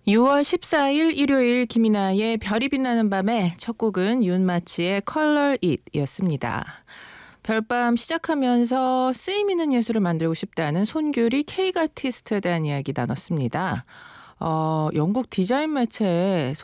6월 14일 일요일 김이나의 별이 빛나는 밤의 첫 곡은 윤마치의 Color It이었습니다. 별밤 시작하면서 쓰임 있는 예술을 만들고 싶다는 손규리 케이크 아티스트에 대한 이야기 나눴습니다. 영국 디자인 매체에